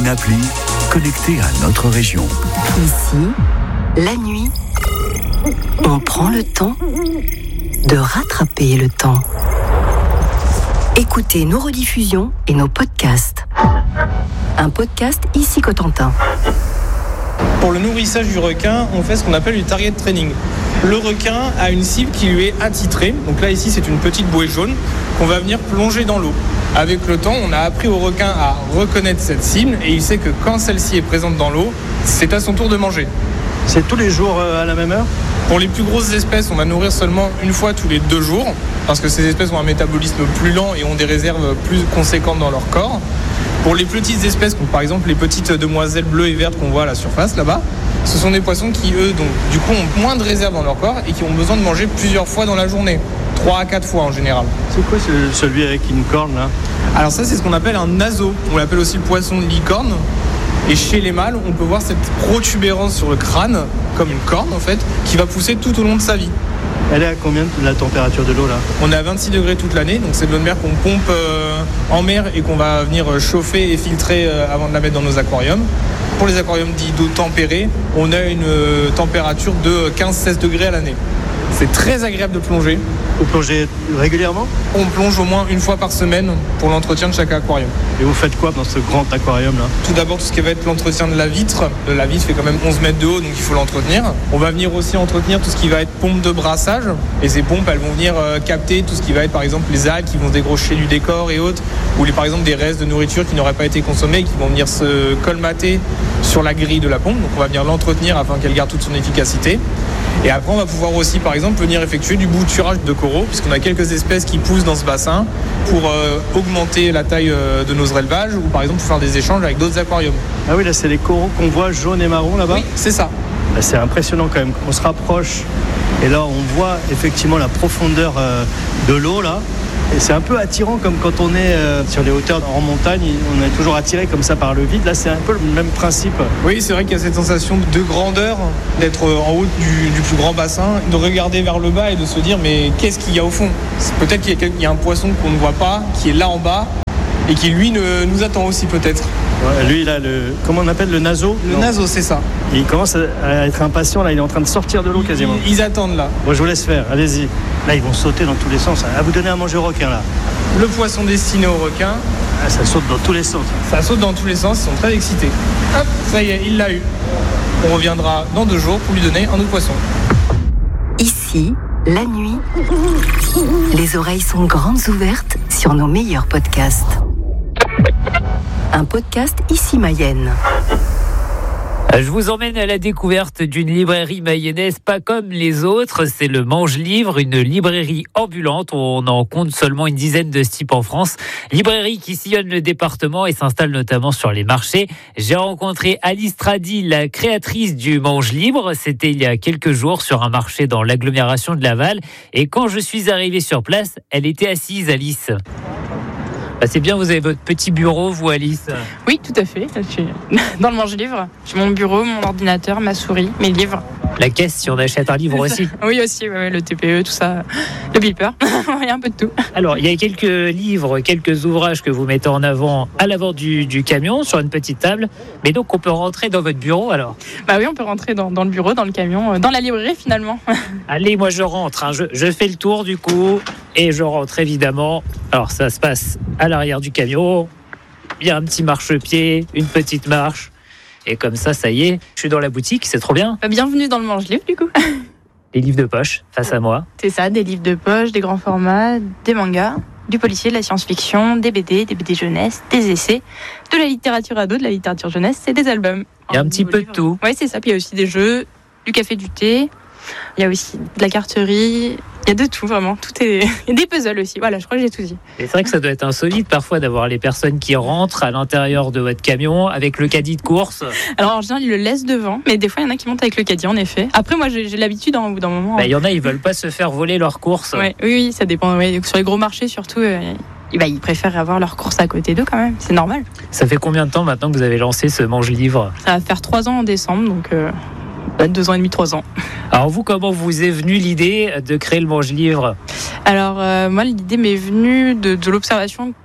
une appli connectée à notre région. Ici, la nuit, on prend le temps de rattraper le temps. Écoutez nos rediffusions et nos podcasts. Un podcast Ici Cotentin. Pour le nourrissage du requin, on fait ce qu'on appelle du target training. Le requin a une cible qui lui est attitrée. Donc là, ici, c'est une petite bouée jaune qu'on va venir plonger dans l'eau. Avec le temps, on a appris au requin à reconnaître cette cible et il sait que quand celle-ci est présente dans l'eau, c'est à son tour de manger. C'est tous les jours à la même heure ? Pour les plus grosses espèces, on va nourrir seulement une fois tous les 2 jours parce que ces espèces ont un métabolisme plus lent et ont des réserves plus conséquentes dans leur corps. Pour les petites espèces, comme par exemple les petites demoiselles bleues et vertes qu'on voit à la surface là-bas, ce sont des poissons qui, eux, donc, du coup, ont moins de réserves dans leur corps et qui ont besoin de manger plusieurs fois dans la journée. 3 à 4 fois en général. C'est quoi celui avec une corne là ? Alors ça, c'est ce qu'on appelle un naso. On l'appelle aussi le poisson de licorne. Et chez les mâles, on peut voir cette protubérance sur le crâne, comme une corne en fait, qui va pousser tout au long de sa vie. Elle est à combien la température de l'eau là ? On est à 26 degrés toute l'année, donc c'est de l'eau de mer qu'on pompe en mer et qu'on va venir chauffer et filtrer avant de la mettre dans nos aquariums. Pour les aquariums dits d'eau tempérée, on a une température de 15-16 degrés à l'année. C'est très agréable de plonger. Vous plongez régulièrement ? On plonge au moins une fois par semaine pour l'entretien de chaque aquarium. Et vous faites quoi dans ce grand aquarium là ? Tout d'abord, tout ce qui va être l'entretien de la vitre. La vitre fait quand même 11 mètres de haut, donc il faut l'entretenir. On va venir aussi entretenir tout ce qui va être pompe de brassage. Et ces pompes, elles vont venir capter tout ce qui va être par exemple les algues qui vont se dégrocher du décor et autres. Ou par exemple des restes de nourriture qui n'auraient pas été consommés et qui vont venir se colmater sur la grille de la pompe. Donc on va venir l'entretenir afin qu'elle garde toute son efficacité. Et après, on va pouvoir aussi, par exemple, venir effectuer du bouturage de coraux, puisqu'on a quelques espèces qui poussent dans ce bassin pour augmenter la taille de nos élevages ou, par exemple, pour faire des échanges avec d'autres aquariums. Ah oui, là, c'est les coraux qu'on voit jaunes et marrons là-bas ? Oui, c'est ça. Là, c'est impressionnant quand même. On se rapproche et là, on voit effectivement la profondeur de l'eau là. Et c'est un peu attirant comme quand on est sur les hauteurs en montagne, on est toujours attiré comme ça par le vide. Là, c'est un peu le même principe. Oui, c'est vrai qu'il y a cette sensation de grandeur, d'être en haut du plus grand bassin, de regarder vers le bas et de se dire mais qu'est-ce qu'il y a au fond ? Peut-être qu'il y a un poisson qu'on ne voit pas, qui est là en bas et qui lui nous attend aussi peut-être. Ouais, lui, il a comment on appelle le naso ? Le naso, c'est ça. Il commence à être impatient, là, il est en train de sortir de l'eau quasiment. Ils attendent là. Bon, je vous laisse faire, allez-y. Là, ils vont sauter dans tous les sens. À vous donner à manger au requin, là. Le poisson destiné au requin. Ah, ça saute dans tous les sens. Ça saute dans tous les sens, ils sont très excités. Hop, ça y est, il l'a eu. On reviendra dans 2 jours pour lui donner un autre poisson. Ici, la nuit, les oreilles sont grandes ouvertes sur nos meilleurs podcasts. Un podcast Ici Mayenne. Je vous emmène à la découverte d'une librairie mayonnaise pas comme les autres. C'est le Mange Livre, une librairie ambulante. On en compte seulement une dizaine de ce type en France. Librairie qui sillonne le département et s'installe notamment sur les marchés. J'ai rencontré Alice Tradi, la créatrice du Mange Livre. C'était il y a quelques jours sur un marché dans l'agglomération de Laval. Et quand je suis arrivé sur place, elle était assise, Alice. C'est bien, vous avez votre petit bureau, vous, Alice ? Oui, tout à fait. Je suis dans le Mange-Livre. J'ai mon bureau, mon ordinateur, ma souris, mes livres. La caisse, si on achète un livre aussi. Oui, aussi, ouais, le TPE, tout ça. Le beeper. Il y a un peu de tout. Alors, il y a quelques livres, quelques ouvrages que vous mettez en avant à l'avant du camion, sur une petite table. Mais donc, on peut rentrer dans votre bureau, alors ? Bah oui, on peut rentrer dans le bureau, dans le camion, dans la librairie, finalement. Allez, moi, je rentre. Je fais le tour, du coup, et je rentre, évidemment. Alors, ça se passe à l'arrière du camion. Il y a un petit marchepied, une petite marche. Et comme ça y est, je suis dans la boutique, c'est trop bien. Bienvenue dans le Mange-Livre, du coup. Les livres de poche, face à moi. C'est ça, des livres de poche, des grands formats, des mangas, du policier, de la science-fiction, des BD jeunesse, des essais, de la littérature ado, de la littérature jeunesse et des albums. Il y a un petit peu de tout. Oui, c'est ça. Puis il y a aussi des jeux, du café, du thé. Il y a aussi de la carterie. Il y a de tout, vraiment. Tout est... Il y a des puzzles aussi. Voilà, je crois que j'ai tout dit. Et c'est vrai que ça doit être insolite parfois d'avoir les personnes qui rentrent à l'intérieur de votre camion avec le caddie de course. Alors en général, ils le laissent devant, mais des fois, il y en a qui montent avec le caddie, en effet. Après, moi, j'ai l'habitude au bout d'un moment. Il y en a, ils veulent pas se faire voler leurs courses. Ouais, oui, ça dépend. Ouais. Sur les gros marchés, surtout, ils préfèrent avoir leurs courses à côté d'eux quand même. C'est normal. Ça fait combien de temps maintenant que vous avez lancé ce Mange-Livre ? Ça va faire 3 ans en décembre, donc 2 ans et demi, 3 ans. Alors vous, comment vous est venue l'idée de créer le Mange-Livre ? Alors moi, l'idée m'est venue de l'observation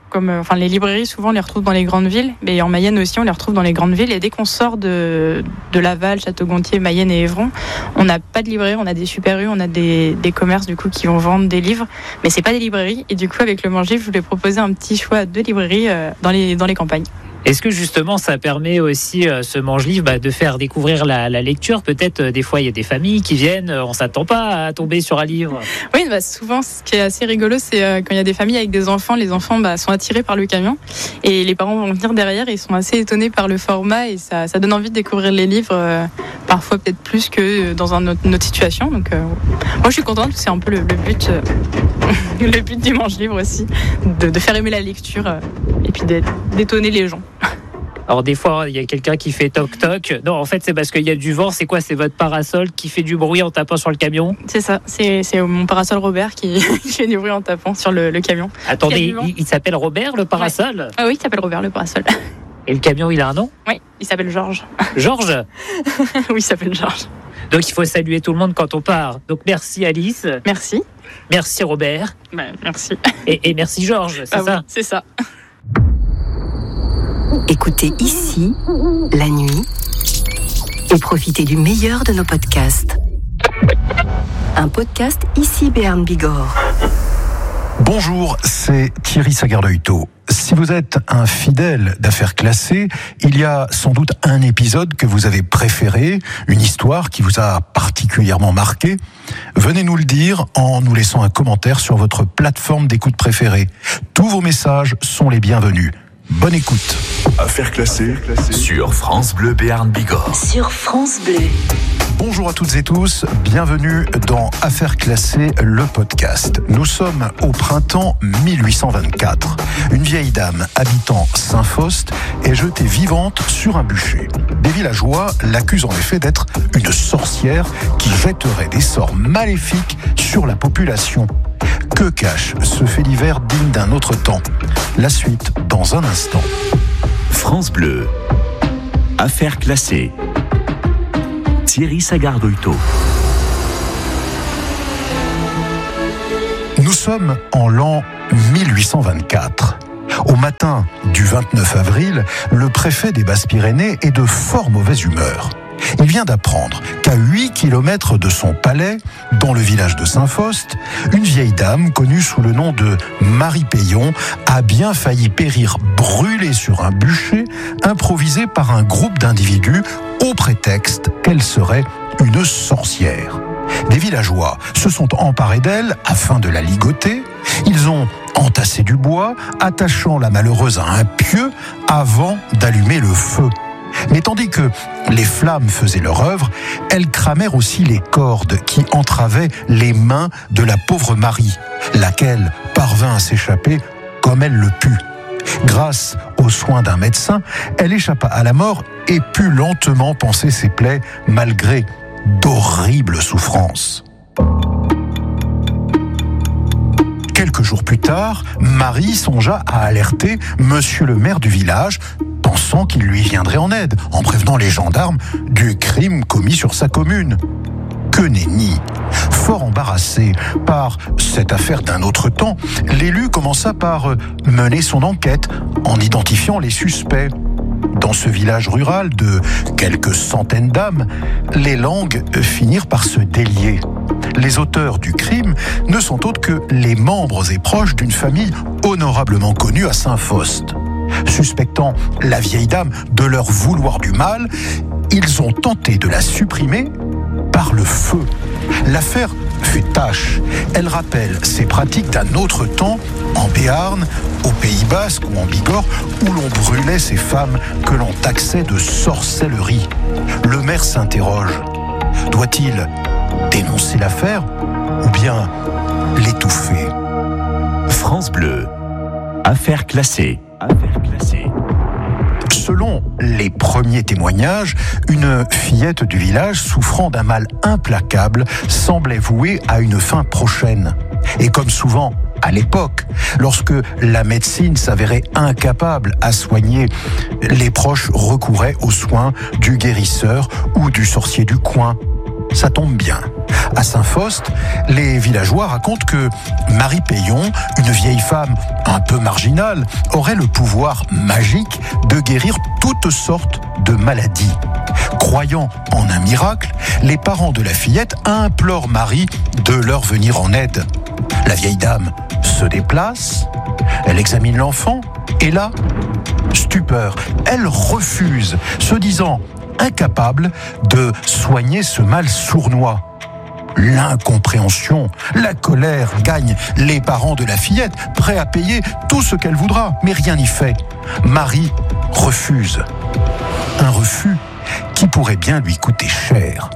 les librairies, souvent on les retrouve dans les grandes villes, mais en Mayenne aussi on les retrouve dans les grandes villes. Et dès qu'on sort de Laval, Château-Gontier, Mayenne et Évron, on n'a pas de librairie, on a des super-U, on a des commerces du coup qui vont vendre des livres, mais c'est pas des librairies. Et du coup avec le Mange-Livre, je voulais proposer un petit choix de librairies dans les campagnes. Est-ce que justement ça permet aussi, ce Mange-Livre, de faire découvrir la lecture? Peut-être des fois il y a des familles qui viennent, on s'attend pas à tomber sur un livre. Oui, souvent ce qui est assez rigolo, c'est quand il y a des familles avec des enfants, les enfants sont attirés par le camion et les parents vont venir derrière et ils sont assez étonnés par le format et ça donne envie de découvrir les livres, parfois peut-être plus que dans une autre situation. Donc moi je suis contente, c'est un peu le but, le but du Mange-Livre aussi, de faire aimer la lecture et puis d'étonner les gens. Alors des fois, il y a quelqu'un qui fait toc-toc. Non, en fait, c'est parce qu'il y a du vent. C'est quoi? C'est votre parasol qui fait du bruit en tapant sur le camion? C'est ça. C'est mon parasol Robert qui fait du bruit en tapant sur le camion. Attendez, il s'appelle Robert, le parasol? Ouais. Ah oui, il s'appelle Robert, le parasol. Et le camion, il a un nom? Oui, il s'appelle Georges. Georges? Oui, il s'appelle Georges. Donc il faut saluer tout le monde quand on part. Donc merci Alice. Merci. Merci Robert. Merci. Et merci Georges, c'est ça? Oui, c'est ça. Écoutez ici, la nuit, et profitez du meilleur de nos podcasts. Un podcast ici Béarn Bigorre. Bonjour, c'est Thierry Sagardeuil-Taux. Si vous êtes un fidèle d'Affaires classées, il y a sans doute un épisode que vous avez préféré, une histoire qui vous a particulièrement marqué. Venez nous le dire en nous laissant un commentaire sur votre plateforme d'écoute préférée. Tous vos messages sont les bienvenus. Bonne écoute. Affaires classées sur France Bleu Béarn Bigorre. Sur France Bleu. Bonjour à toutes et tous, bienvenue dans Affaires classées, le podcast. Nous sommes au printemps 1824. Une vieille dame habitant Saint-Faust est jetée vivante sur un bûcher. Des villageois l'accusent en effet d'être une sorcière qui jetterait des sorts maléfiques sur la population. Que cache ce fait divers digne d'un autre temps? La suite dans un instant. France Bleu, Affaires classées. Thierry Sagardeuil-Taux. Nous sommes en l'an 1824. Au matin du 29 avril, le préfet des Basses-Pyrénées est de fort mauvaise humeur. Il vient d'apprendre qu'à 8 km de son palais, dans le village de Saint-Faust, une vieille dame connue sous le nom de Marie Payon a bien failli périr brûlée sur un bûcher improvisé par un groupe d'individus au prétexte qu'elle serait une sorcière. Des villageois se sont emparés d'elle afin de la ligoter. Ils ont entassé du bois, attachant la malheureuse à un pieu avant d'allumer le feu. Mais tandis que les flammes faisaient leur œuvre, elles cramèrent aussi les cordes qui entravaient les mains de la pauvre Marie, laquelle parvint à s'échapper comme elle le put. Grâce aux soins d'un médecin, elle échappa à la mort et put lentement panser ses plaies malgré d'horribles souffrances. Quelques jours plus tard, Marie songea à alerter monsieur le maire du village, pensant qu'il lui viendrait en aide, en prévenant les gendarmes du crime commis sur sa commune. Que nenni! Fort embarrassé par cette affaire d'un autre temps, l'élu commença par mener son enquête en identifiant les suspects. Dans ce village rural de quelques centaines d'âmes, les langues finirent par se délier. Les auteurs du crime ne sont autres que les membres et proches d'une famille honorablement connue à Saint-Faust. Suspectant la vieille dame de leur vouloir du mal, ils ont tenté de la supprimer par le feu. L'affaire fait tache. Elle rappelle ces pratiques d'un autre temps, en Béarn, au Pays Basque ou en Bigorre, où l'on brûlait ces femmes que l'on taxait de sorcellerie. Le maire s'interroge. Doit-il dénoncer l'affaire ou bien l'étouffer? France Bleu, Affaires classées. Selon les premiers témoignages, une fillette du village souffrant d'un mal implacable semblait vouée à une fin prochaine. Et comme souvent à l'époque, lorsque la médecine s'avérait incapable à soigner, les proches recouraient aux soins du guérisseur ou du sorcier du coin. Ça tombe bien. À Saint-Faust, les villageois racontent que Marie Payon, une vieille femme un peu marginale, aurait le pouvoir magique de guérir toutes sortes de maladies. Croyant en un miracle, les parents de la fillette implorent Marie de leur venir en aide. La vieille dame se déplace, elle examine l'enfant, et là, stupeur, elle refuse, se disant incapable de soigner ce mal sournois. L'incompréhension, la colère gagnent les parents de la fillette, prêts à payer tout ce qu'elle voudra, mais rien n'y fait. Marie refuse. Un refus qui pourrait bien lui coûter cher.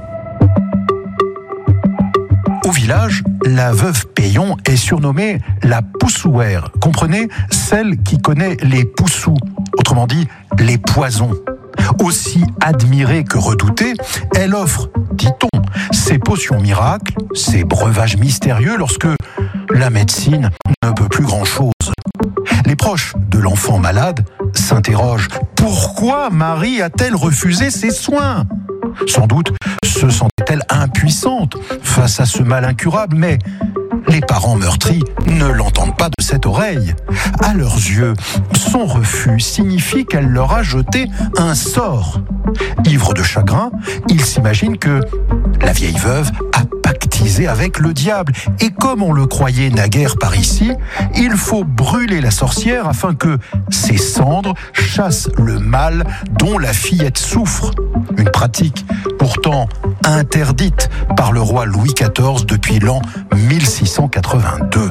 Au village, la veuve Payon est surnommée la poussouère. Comprenez, celle qui connaît les poussous, autrement dit les poisons. Aussi admirée que redoutée, elle offre, dit-on, ses potions miracles, ses breuvages mystérieux lorsque la médecine ne peut plus grand-chose. Les proches de l'enfant malade s'interrogent « Pourquoi Marie a-t-elle refusé ses soins ?» Sans doute se sentait-elle impuissante face à ce mal incurable, mais les parents meurtris ne l'entendent pas de cette oreille. À leurs yeux, son refus signifie qu'elle leur a jeté un sort. Ivre de chagrin, ils s'imaginent que la vieille veuve a pactisé avec le diable. Et comme on le croyait naguère par ici, il faut brûler la sorcière afin que ses cendres chassent le mal dont la fillette souffre. Une pratique pourtant interdite par le roi Louis XIV depuis l'an 1682.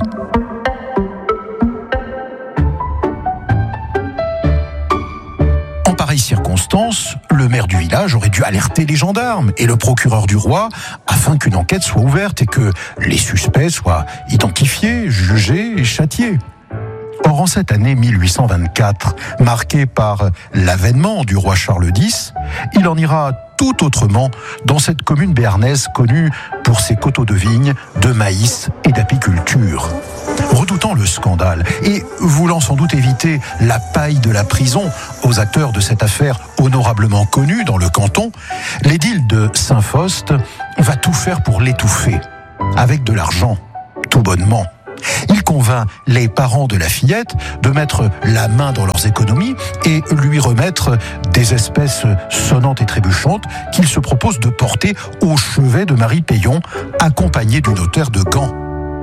En pareille circonstance, le maire du village aurait dû alerter les gendarmes et le procureur du roi afin qu'une enquête soit ouverte et que les suspects soient identifiés, jugés et châtiés. Or, en cette année 1824, marquée par l'avènement du roi Charles X, il en ira tout autrement dans cette commune béarnaise connue pour ses coteaux de vignes, de maïs et d'apiculture. Redoutant le scandale et voulant sans doute éviter la paille de la prison aux acteurs de cette affaire honorablement connue dans le canton, l'édile de Saint-Faust va tout faire pour l'étouffer, avec de l'argent, tout bonnement. Il convainc les parents de la fillette de mettre la main dans leurs économies et lui remettre des espèces sonnantes et trébuchantes qu'il se propose de porter au chevet de Marie Payon, accompagnée du notaire de Gand.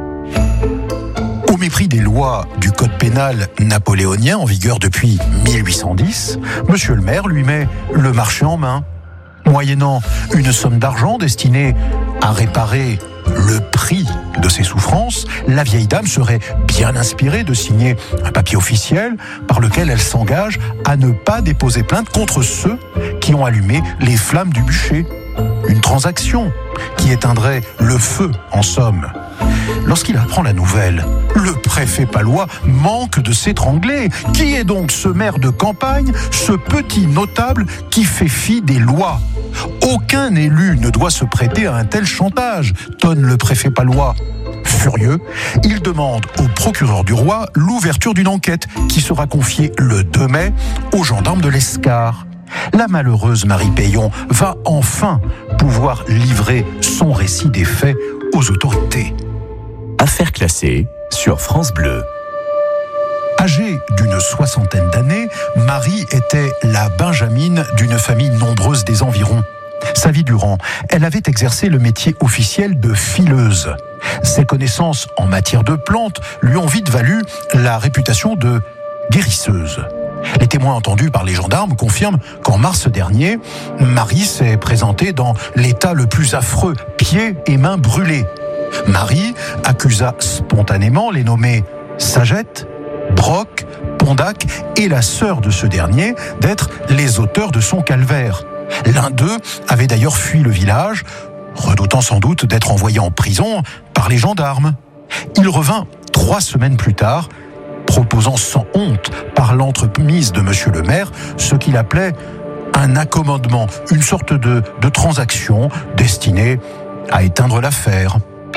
Au mépris des lois du code pénal napoléonien en vigueur depuis 1810, monsieur le maire lui met le marché en main. Moyennant une somme d'argent destinée à réparer le prix de ses souffrances, la vieille dame serait bien inspirée de signer un papier officiel par lequel elle s'engage à ne pas déposer plainte contre ceux qui ont allumé les flammes du bûcher. Une transaction qui éteindrait le feu, en somme. Lorsqu'il apprend la nouvelle, le préfet palois manque de s'étrangler. Qui est donc ce maire de campagne, ce petit notable qui fait fi des lois ? Aucun élu ne doit se prêter à un tel chantage, tonne le préfet palois. Furieux, il demande au procureur du roi l'ouverture d'une enquête qui sera confiée le 2 mai aux gendarmes de l'Escar. La malheureuse Marie Payon va enfin pouvoir livrer son récit des faits aux autorités. Affaires classées sur France Bleu. Âgée d'une 60aine d'années, Marie était la benjamine d'une famille nombreuse des environs. Sa vie durant, elle avait exercé le métier officiel de fileuse. Ses connaissances en matière de plantes lui ont vite valu la réputation de guérisseuse. Les témoins entendus par les gendarmes confirment qu'en mars dernier, Marie s'est présentée dans l'état le plus affreux, pieds et mains brûlés. Marie accusa spontanément les nommés Sagette, Broc, Pondac et la sœur de ce dernier d'être les auteurs de son calvaire. L'un d'eux avait d'ailleurs fui le village, redoutant sans doute d'être envoyé en prison par les gendarmes. Il revint 3 semaines plus tard, proposant sans honte, par l'entremise de monsieur le maire, ce qu'il appelait un accommodement, une sorte de transaction destinée à éteindre l'affaire.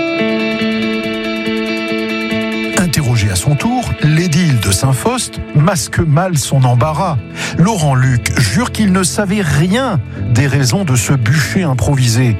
Interrogé à son tour, l'édile de Saint-Faust masque mal son embarras. Laurent Luc jure qu'il ne savait rien des raisons de ce bûcher improvisé.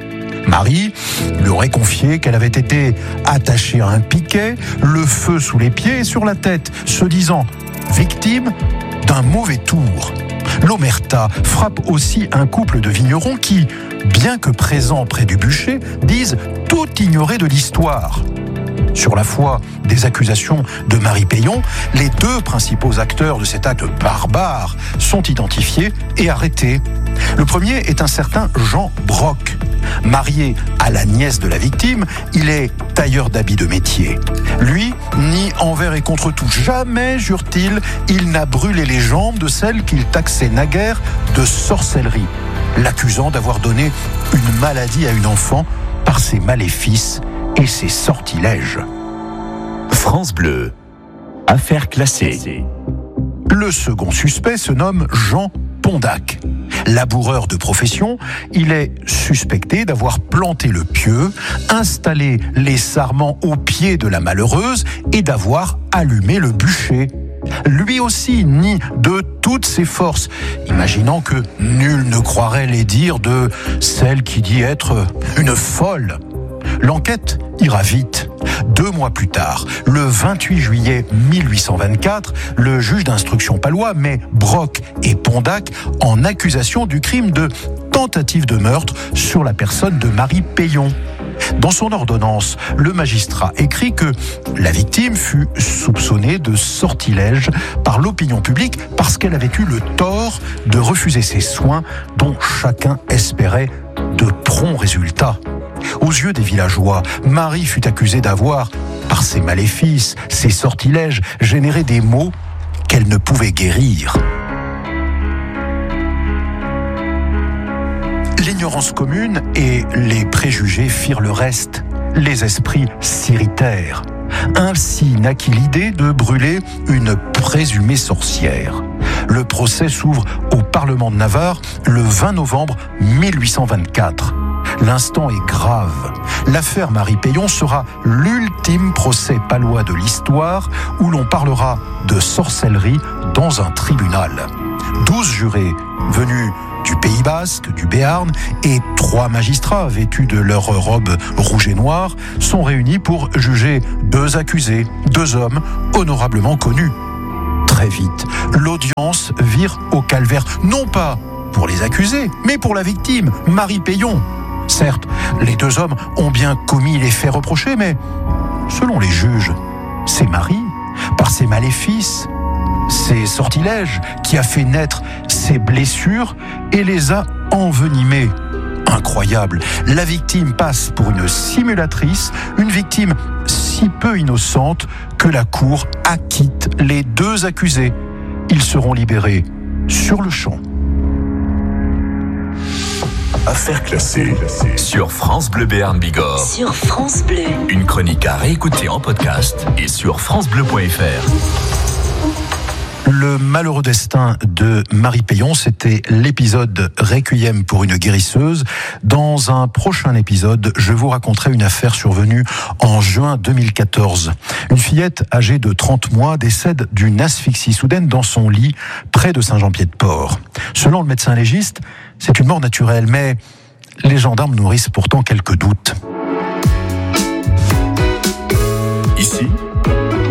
Marie lui aurait confié qu'elle avait été attachée à un piquet, le feu sous les pieds et sur la tête, se disant victime d'un mauvais tour. L'omerta frappe aussi un couple de vignerons qui, bien que présents près du bûcher, disent tout ignorer de l'histoire. Sur la foi des accusations de Marie Payon, les 2 principaux acteurs de cet acte barbare sont identifiés et arrêtés. Le premier est un certain Jean Broc. Marié à la nièce de la victime, il est tailleur d'habits de métier. Lui nie envers et contre tout. Jamais, jure-t-il, il n'a brûlé les jambes de celle qu'il taxait naguère de sorcellerie, l'accusant d'avoir donné une maladie à une enfant par ses maléfices et ses sortilèges. France Bleu, affaire classée. Le second suspect se nomme Jean Pondac. Laboureur de profession, il est suspecté d'avoir planté le pieu, installé les sarments au pied de la malheureuse et d'avoir allumé le bûcher. Lui aussi nie de toutes ses forces, imaginant que nul ne croirait les dires de celle qui dit être une folle. L'enquête ira vite. 2 mois plus tard, le 28 juillet 1824, le juge d'instruction palois met Broc et Pondac en accusation du crime de tentative de meurtre sur la personne de Marie Payon. Dans son ordonnance, le magistrat écrit que la victime fut soupçonnée de sortilège par l'opinion publique parce qu'elle avait eu le tort de refuser ses soins dont chacun espérait de prompts résultats. Aux yeux des villageois, Marie fut accusée d'avoir, par ses maléfices, ses sortilèges, généré des maux qu'elle ne pouvait guérir. L'ignorance commune et les préjugés firent le reste. Les esprits s'irritèrent. Ainsi naquit l'idée de brûler une présumée sorcière. Le procès s'ouvre au Parlement de Navarre le 20 novembre 1824. L'instant est grave. L'affaire Marie Payon sera l'ultime procès palois de l'histoire où l'on parlera de sorcellerie dans un tribunal. 12 jurés venus du Pays Basque, du Béarn et 3 magistrats vêtus de leur robe rouge et noire sont réunis pour juger 2 accusés, 2 hommes honorablement connus. Très vite, l'audience vire au calvaire, non pas pour les accusés, mais pour la victime, Marie Payon. Certes, les 2 hommes ont bien commis les faits reprochés, mais selon les juges, c'est Marie, par ses maléfices, ses sortilèges, qui a fait naître ses blessures et les a envenimées. Incroyable, la victime passe pour une simulatrice, une victime si peu innocente que la cour acquitte les 2 accusés. Ils seront libérés sur le champ. Affaire classée sur France Bleu Béarn Bigorre. Sur France Bleu. Une chronique à réécouter en podcast et sur francebleu.fr. Le malheureux destin de Marie Payon, c'était l'épisode Requiem pour une guérisseuse. Dans un prochain épisode, je vous raconterai une affaire survenue en juin 2014. Une fillette âgée de 30 mois décède d'une asphyxie soudaine dans son lit près de Saint-Jean-Pied-de-Port. Selon le médecin légiste, c'est une mort naturelle, mais les gendarmes nourrissent pourtant quelques doutes. Ici,